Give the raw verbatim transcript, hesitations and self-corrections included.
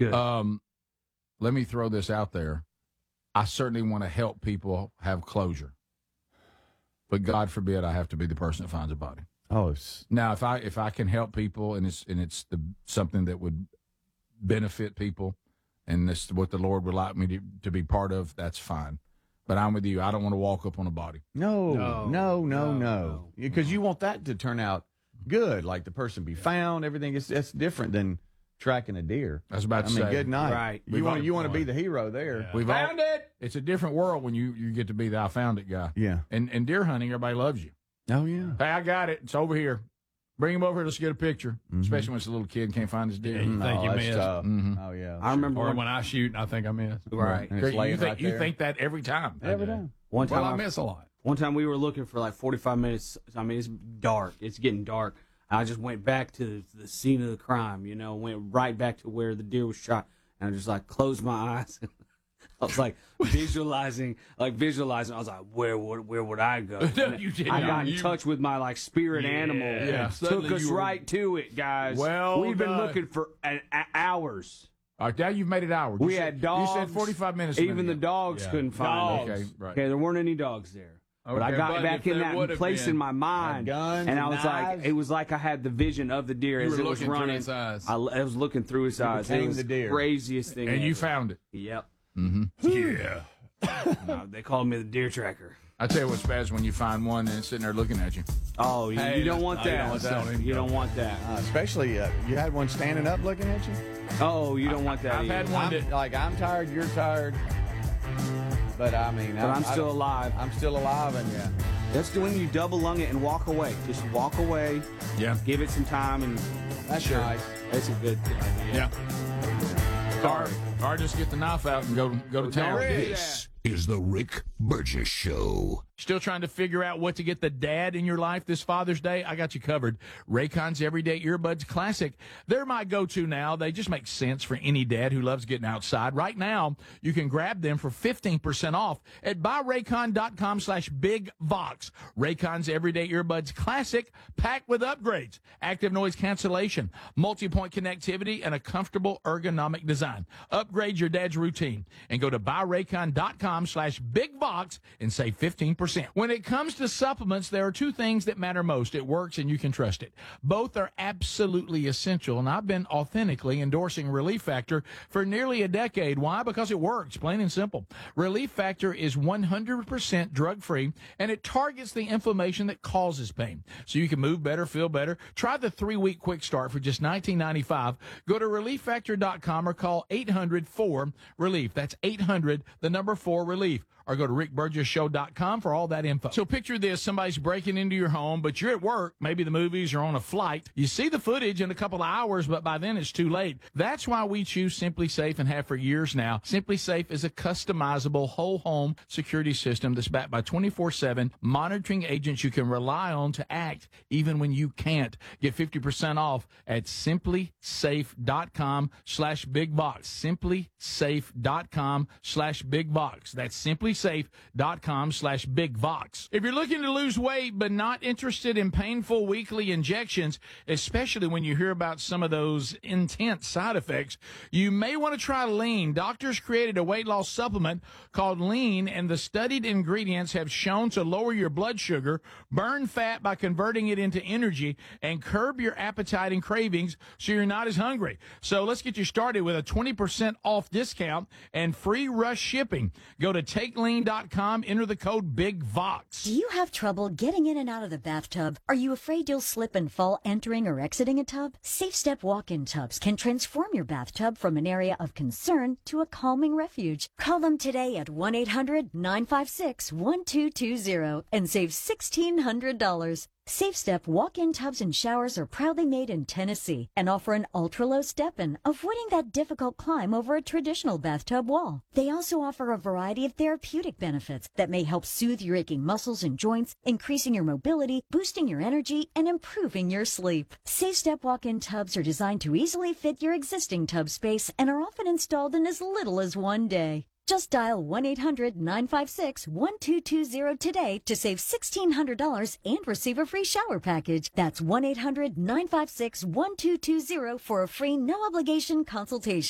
Good. Um, let me throw this out there. I certainly want to help people have closure, but God forbid I have to be the person that finds a body. Oh, it's, now if I if I can help people and it's and it's the, something that would benefit people, and this is what the Lord would like me to, to be part of, that's fine. But I'm with you. I don't want to walk up on a body. no, No, no, no, no, no, because you want that to turn out good, like the person be found. Everything is that's different than tracking a deer. I was about I to mean, say. good night. Right. You We've want all- you want to be the hero there. Yeah. We've Found all, it. It's a different world when you, you get to be the I found it guy. Yeah. And and deer hunting, everybody loves you. Oh yeah. Hey, I got it. It's over here. Bring him over here. Let's get a picture. Mm-hmm. Especially when it's a little kid and can't find his deer. Yeah, you think oh, you that's missed. tough. Mhm. Oh yeah. I remember Or one, when I shoot, I think I miss. right. And it's you laying think, right you there. think that every time. every time. one time. Well, I I- miss a lot. One time we were looking for like forty-five minutes. I mean, it's dark. It's getting dark. I just went back to the scene of the crime, you know, went right back to where the deer was shot. And I just like closed my eyes. I was like visualizing, like visualizing. I was like, where would where would I go? No, And you did I not. got in You- touch with my like spirit animal. Yeah. Took Suddenly us you were- right to it, guys. Well We've been done. looking for an, a- hours. All right, now you've made it hours. You We said- had dogs. You said forty-five minutes. a Even the minute ago. dogs Yeah. couldn't find Okay, us. right. Okay, there weren't any dogs there. But I Okay, got but back if in there that would've place been in my mind, guns and I and was like, knives. it was like I had the vision of the deer You as were it was looking through running. his eyes. I, I was looking through his eyes. It became was the deer. craziest thing. And you ever. found it. Yep. Yeah. No, they called me the deer tracker. I tell you what's bad is when you find one and it's sitting there looking at you. Oh, you, Hey, you don't that's- want oh, you that. don't want that. Don't even You go. don't want that. Uh, especially uh, you had one standing up looking at you. Oh, you don't want that. I've had either. one I'm, that- like I'm tired, you're tired, but I mean, But I'm I still don't- alive. I'm still alive, and yeah, That's when you double lung it and walk away. Just walk away. Yeah. Give it some time, and that's nice. it's a good idea. Yeah. Or, or just get the knife out and go go to town. This is the Rick Burgess Show. Still trying to figure out what to get the dad in your life this Father's Day? I got you covered. Raycon's Everyday Earbuds Classic. They're my go-to now. They just make sense for any dad who loves getting outside. Right now, you can grab them for fifteen percent off at buyraycon.com slash bigvox. Raycon's Everyday Earbuds Classic, packed with upgrades, active noise cancellation, multi-point connectivity, and a comfortable ergonomic design. Upgrade your dad's routine and go to buyraycon.com slash bigvox and save fifteen percent. When it comes to supplements, there are two things that matter most. It works and you can trust it. Both are absolutely essential, and I've been authentically endorsing Relief Factor for nearly a decade. Why? Because it works, plain and simple. Relief Factor is one hundred percent drug-free, and it targets the inflammation that causes pain. So you can move better, feel better. Try the three-week quick start for just nineteen ninety-five. Go to relief factor dot com or call eight hundred four relief. That's eight hundred, the number four relief. Or go to rick burgess show dot com for all that info. So picture this, somebody's breaking into your home, but you're at work, maybe the movies, or on a flight. You see the footage in a couple of hours, but by then it's too late. That's why we choose Simply Safe and have for years now. Simply Safe is a customizable whole home security system that's backed by twenty-four seven monitoring agents you can rely on to act even when you can't. Get fifty percent off at simply safe dot com slash big box. simply safe dot com slash big box. That's simply safe dot com slash big vox. If you're looking to lose weight but not interested in painful weekly injections, especially when you hear about some of those intense side effects, you may want to try Lean. Doctors created a weight loss supplement called Lean, and the studied ingredients have shown to lower your blood sugar, burn fat by converting it into energy, and curb your appetite and cravings so you're not as hungry. So let's get you started with a twenty percent off discount and free rush shipping. Go to take lean dot com, enter the code BIGVOX. Do you have trouble getting in and out of the bathtub? Are you afraid you'll slip and fall entering or exiting a tub? Safe Step walk-in tubs can transform your bathtub from an area of concern to a calming refuge. Call them today at one eight hundred nine five six one two two zero and save sixteen hundred dollars. Safe Step walk-in tubs and showers are proudly made in Tennessee and offer an ultra-low step-in, avoiding that difficult climb over a traditional bathtub wall. They also offer a variety of therapeutic benefits that may help soothe your aching muscles and joints, increasing your mobility, boosting your energy, and improving your sleep. Safe Step walk-in tubs are designed to easily fit your existing tub space and are often installed in as little as one day. Just dial one eight hundred nine five six one two two zero today to save sixteen hundred dollars and receive a free shower package. That's one eight hundred nine five six one two two zero for a free no-obligation consultation.